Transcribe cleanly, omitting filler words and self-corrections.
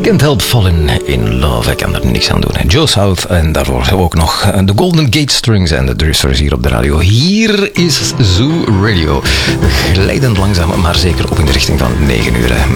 Can't Help Falling in Love. Ik kan er niks aan doen. Joe South en daarvoor ook nog de Golden Gate Strings en de Drifters hier op de radio. Hier is Zoo Radio. Glijdend langzaam, maar zeker op in de richting van 9 uur.